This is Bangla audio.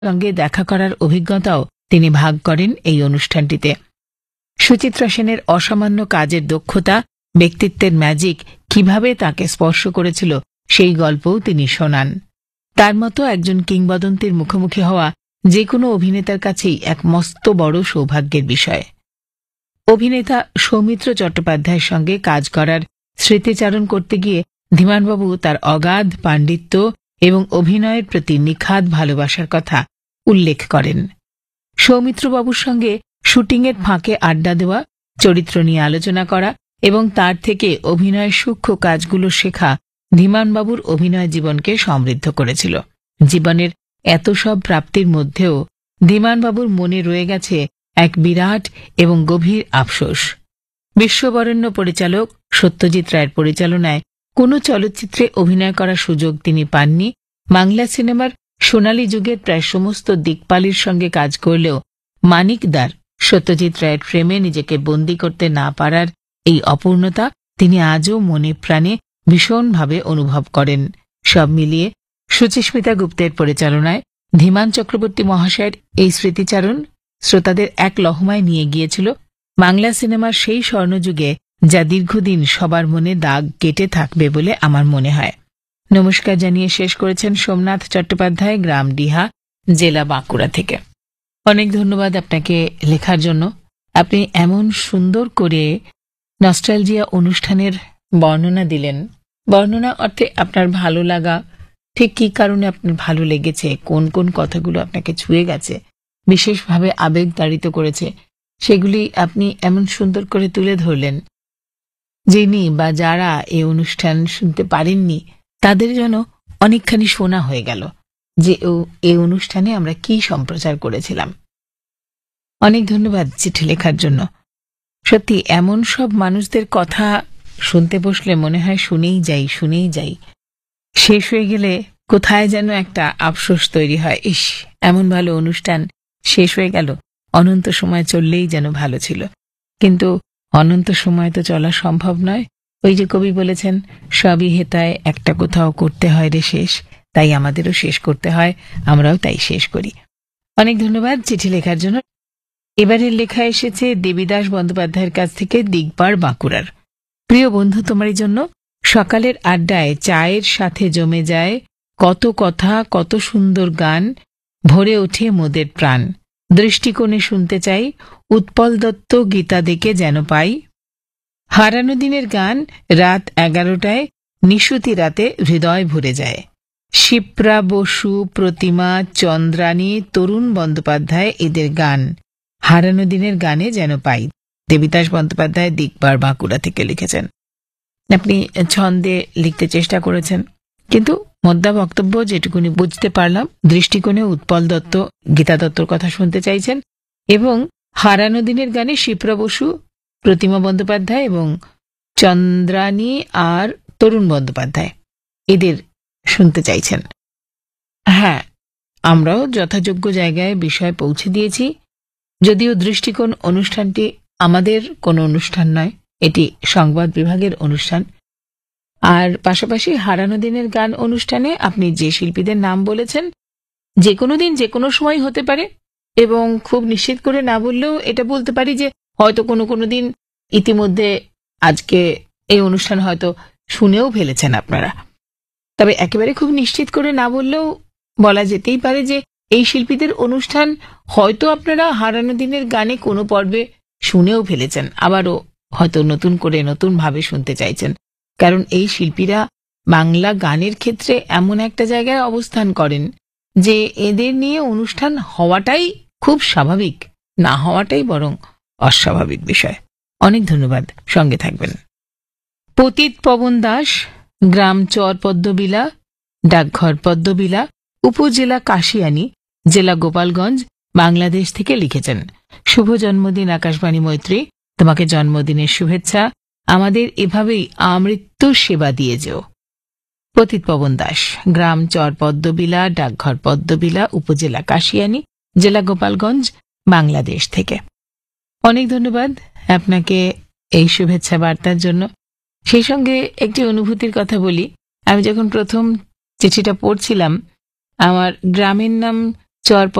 সঙ্গে দেখা করার অভিজ্ঞতাও তিনি ভাগ করেন এই অনুষ্ঠানটিতে। সুচিত্রা সেনের অসামান্য কাজের দক্ষতা, ব্যক্তিত্বের ম্যাজিক কিভাবে তাকে স্পর্শ করেছিল সেই গল্পও তিনি শোনান। তার মতো একজন কিংবদন্তির মুখোমুখি হওয়া যে কোনো অভিনেতার কাছেই এক মস্ত বড় সৌভাগ্যের বিষয়। অভিনেতা সৌমিত্র চট্টোপাধ্যায়ের সঙ্গে কাজ করার স্মৃতিচারণ করতে গিয়ে ধীমানবাবু তার অগাধ পাণ্ডিত্য এবং অভিনয়ের প্রতি নিখাদ ভালোবাসার কথা উল্লেখ করেন। সৌমিত্রবাবুর সঙ্গে শুটিংয়ের ফাঁকে আড্ডা দেওয়া, চরিত্র নিয়ে আলোচনা করা এবং তার থেকে অভিনয়ের সূক্ষ্ম কাজগুলো শেখা ধীমানবাবুর অভিনয় জীবনকে সমৃদ্ধ করেছিল। জীবনের এত সব প্রাপ্তির মধ্যেও ধীমানবাবুর মনে রয়ে গেছে এক বিরাট এবং গভীর আফসোস। বিশ্ববরেণ্য পরিচালক সত্যজিৎ রায়ের পরিচালনায় কোনো চলচ্চিত্রে অভিনয় করার সুযোগ তিনি পাননি। বাংলা সিনেমার সোনালী যুগের প্রায় সমস্ত দিকপালের সঙ্গে কাজ করলেও মানিকদার সত্যজিৎ রায়ের প্রেমে নিজেকে বন্দী করতে না পারার এই অপূর্ণতা তিনি আজও মনে প্রাণে ভীষণভাবে অনুভব করেন। সব মিলিয়ে সুচিস্মিতা গুপ্তের পরিচালনায় ধীমান চক্রবর্তী মহাশয়ের এই স্মৃতিচারণ শ্রোতাদের এক লহমায় নিয়ে গিয়েছিল বাংলা সিনেমার সেই স্বর্ণযুগে, যা দীর্ঘদিন সবার মনে দাগ কেটে থাকবে বলে আমার মনে হয়। নমস্কার জানিয়ে শেষ করেছেন সোমনাথ চট্টোপাধ্যায়, গ্রাম ডিহা, জেলা বাঁকুড়া থেকে। অনেক ধন্যবাদ আপনাকে লেখার জন্য। আপনি এমন সুন্দর করে নস্টালজিয়া অনুষ্ঠানের বর্ণনা দিলেন। বর্ণনা অর্থে আপনার ভালো লাগা, ঠিক কী কারণে আপনার ভালো লেগেছে, কোন কোন কথাগুলো আপনাকে ছুঁয়ে গেছে, বিশেষভাবে আবেগ তাড়িত করেছে, সেগুলি আপনি এমন সুন্দর করে তুলে ধরলেন। যিনি বা যারা এই অনুষ্ঠান শুনতে পারেননি তাদের জন্য অনেকখানি শোনা হয়ে গেল যে এই অনুষ্ঠানে আমরা কি সম্প্রচার করেছিলাম। অনেক ধন্যবাদ চিঠি লেখার জন্য। সত্যি এমন সব মানুষদের কথা শুনতে বসলে মনে হয় শুনেই যাই। শেষ হয়ে গেলে কোথায় যেন একটা আফসোস তৈরি হয়, ইস এমন ভালো অনুষ্ঠান শেষ হয়ে গেল, অনন্ত সময় চললেই যেন ভালো ছিল। কিন্তু অনন্ত সময় তো চলা সম্ভব নয়। ওই যে কবি বলেছেন, সবই হেতায় একটা কোথাও করতে হয় রে শেষ, তাই আমাদেরও শেষ করতে হয়, আমরাও তাই শেষ করি। অনেক ধন্যবাদ চিঠি লেখার জন্য। এবারের লেখা এসেছে দেবীদাস বন্দ্যোপাধ্যায়ের কাছ থেকে, দিগবার, বাঁকুড়ার। প্রিয় বন্ধু, তোমারই জন্য। সকালের আড্ডায় চায়ের সাথে জমে যায় কত কথা, কত সুন্দর গান, ভরে ওঠে মোদের প্রাণ। দৃষ্টিকোণে শুনতে চাই উৎপল দত্ত গীতা দেখে যেন পাই। হারানো দিনের গান রাত 11টায় নিশুতি রাতে হৃদয় ভরে যায়। শিপ্রা বসু, প্রতিমা, চন্দ্রানী, তরুণ বন্দ্যোপাধ্যায় এদের গান হারানো দিনের গানে যেন পাই। দেবীদাস বন্দ্যোপাধ্যায়, দিগবার, বাঁকুড়া থেকে লিখেছেন। আপনি ছন্দে লিখতে চেষ্টা করেছেন, কিন্তু মধ্যা বক্তব্য যেটুকুনি বুঝতে পারলাম, দৃষ্টিকোণে উৎপল দত্ত, গীতা দত্তর কথা শুনতে চাইছেন এবং হারানো দিনের গানে শিপ্রা বসু, প্রতিমা বন্দ্যোপাধ্যায় এবং চন্দ্রানী আর তরুণ বন্দ্যোপাধ্যায় এদের শুনতে চাইছেন। হ্যাঁ, আমরাও যথাযোগ্য জায়গায় বিষয় পৌঁছে দিয়েছি। যদিও দৃষ্টিকোণ অনুষ্ঠানটি আমাদের কোনো অনুষ্ঠান নয়, এটি সংবাদ বিভাগের অনুষ্ঠান। আর পাশাপাশি হারানো দিনের গান অনুষ্ঠানে আপনি যে শিল্পীদের নাম বলেছেন, যে কোনো দিন যে কোনো সময় হতে পারে, এবং খুব নিশ্চিত করে না বললেও এটা বলতে পারি যে হয়তো কোনো দিন ইতিমধ্যে আজকে এই অনুষ্ঠান হয়তো শুনেও ফেলেছেন আপনারা। তবে একেবারে খুব নিশ্চিত করে না বললেও বলা যেতেই পারে যে এই শিল্পীদের অনুষ্ঠান হয়তো আপনারা হারানো দিনের গানে কোনো পর্বে শুনেও ফেলেছেন, আবারও হয়তো নতুন করে নতুনভাবে শুনতে চাইছেন। কারণ এই শিল্পীরা বাংলা গানের ক্ষেত্রে এমন একটা জায়গায় অবস্থান করেন যে এদের নিয়ে অনুষ্ঠান হওয়াটাই খুব স্বাভাবিক, না হওয়াটাই বরং অস্বাভাবিক বিষয়। অনেক ধন্যবাদ, সঙ্গে থাকবেন। পতিত পবন দাস, গ্রাম চর পদ্মবিলা, ডাকঘর পদ্মবিলা, উপজেলা কাশিয়ানী, জেলা গোপালগঞ্জ, বাংলাদেশ থেকে লিখেছেন। শুভ জন্মদিন আকাশবাণী মৈত্রী, তোমাকে জন্মদিনের শুভেচ্ছা। আমাদের এভাবেই আমৃত্যু সেবা দিয়ে যেও। পতিত পবন দাস, গ্রাম চর পদ্মবিলা, ডাকঘর পদ্মবিলা, উপজেলা কাশিয়ানী, জেলা গোপালগঞ্জ, বাংলাদেশ থেকে। অনেক ধন্যবাদ আপনাকে এই শুভেচ্ছা বার্তার জন্য। সেই সঙ্গে একটি অনুভূতির কথা বলি। আমি যখন প্রথম চিঠিটা পড়ছিলাম, আমার গ্রামের নাম চর